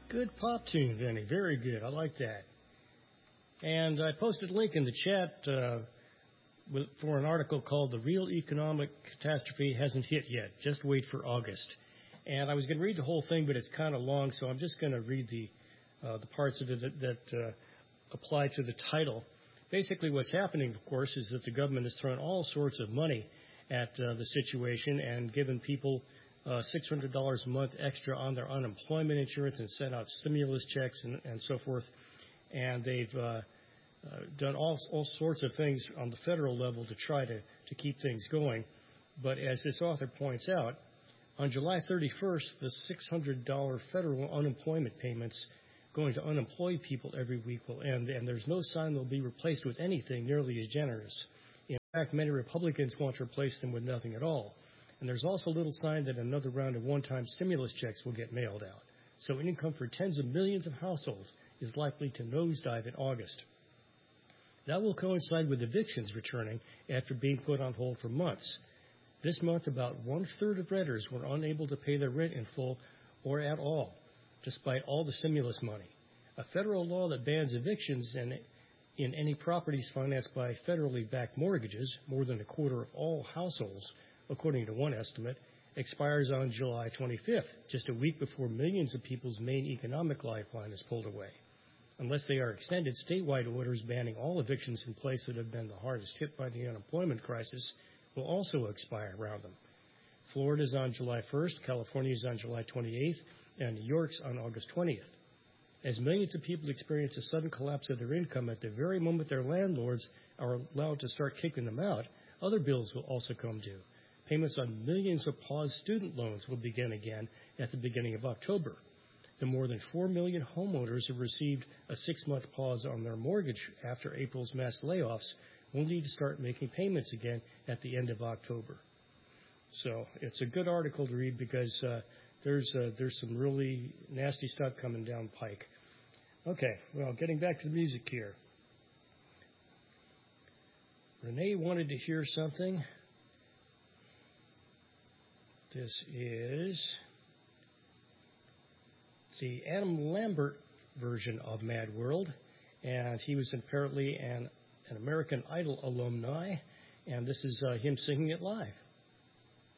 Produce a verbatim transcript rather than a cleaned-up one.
Good pop tune, Vinny. Very good. I like that. And I posted a link in the chat uh, with, for an article called "The Real Economic Catastrophe Hasn't Hit Yet. Just Wait for August." And I was going to read the whole thing, but it's kind of long, so I'm just going to read the uh, the parts of it that, that uh, apply to the title. Basically, what's happening, of course, is that the government has thrown all sorts of money at uh, the situation and given people uh, six hundred dollars a month extra on their unemployment insurance and sent out stimulus checks and, and so forth. And they've uh, uh, done all, all sorts of things on the federal level to try to, to keep things going. But as this author points out, on July thirty-first, the six hundred dollars federal unemployment payments going to unemployed people every week will end, and there's no sign they'll be replaced with anything nearly as generous. In fact, many Republicans want to replace them with nothing at all. And there's also little sign that another round of one-time stimulus checks will get mailed out. So income for tens of millions of households is likely to nosedive in August. That will coincide with evictions returning after being put on hold for months. This month, about one-third of renters were unable to pay their rent in full or at all, despite all the stimulus money. A federal law that bans evictions in, in any properties financed by federally backed mortgages, more than a quarter of all households, according to one estimate, expires on July twenty-fifth, just a week before millions of people's main economic lifeline is pulled away. Unless they are extended, statewide orders banning all evictions in place that have been the hardest hit by the unemployment crisis will also expire around them. Florida's on July first, California's on July twenty-eighth, and New York's on August twentieth. As millions of people experience a sudden collapse of their income at the very moment their landlords are allowed to start kicking them out, other bills will also come due. Payments on millions of paused student loans will begin again at the beginning of October. The more than four million homeowners who received a six-month pause on their mortgage after April's mass layoffs will need to start making payments again at the end of October. So it's a good article to read because uh, there's uh, there's some really nasty stuff coming down the pike. Okay, well, getting back to the music here. Renee wanted to hear something. This is the Adam Lambert version of Mad World, and he was apparently an, an American Idol alumni, and this is uh, him singing it live.